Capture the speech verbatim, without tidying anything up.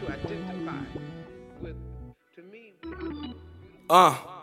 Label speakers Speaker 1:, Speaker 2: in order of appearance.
Speaker 1: to identify with, to me, we are the
Speaker 2: Uh.